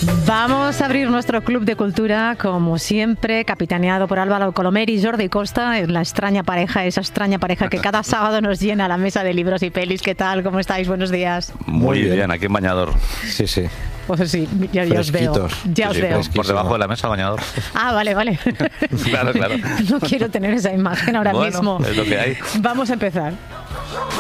Vamos a abrir nuestro club de cultura, como siempre, capitaneado por Álvaro Colomer y Jordi Costa, esa extraña pareja que cada sábado nos llena la mesa de libros y pelis. ¿Qué tal? ¿Cómo estáis? Buenos días. Muy bien, aquí en bañador. Sí, sí. Pues sí, ya os veo. Ya os veo. Por debajo de la mesa bañador. Ah, vale. Claro. No quiero tener esa imagen ahora mismo. Es lo que hay. Vamos a empezar.